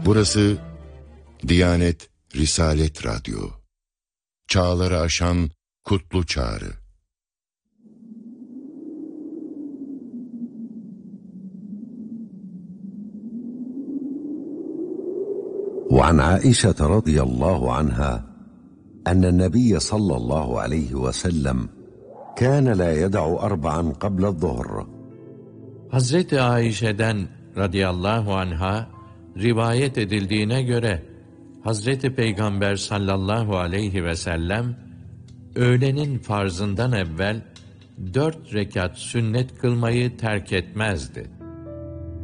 Burası Diyanet Risalet Radyo. Çağları aşan kutlu çağrı. وعن عائشة رضي الله عنها أن النبي صلى الله عليه وسلم كان لا يدع أربعا قبل الظهر. Hazreti Ayşe'den radıyallahu anha rivayet edildiğine göre Hazreti Peygamber sallallahu aleyhi ve sellem öğlenin farzından evvel 4 rekat sünnet kılmayı terk etmezdi.